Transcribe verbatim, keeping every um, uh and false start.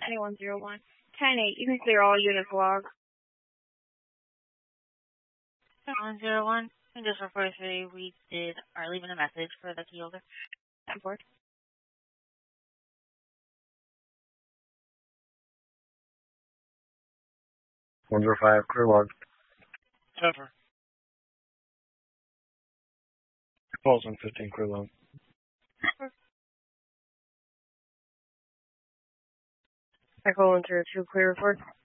Anyone zero one. ten eight, you can clear all units log. one zero one, just refer three, we did, are leaving a message for the key holder. ten four. one zero five, clear log. Cover. Calls one fifteen, clear log. I call one zero two, clear report.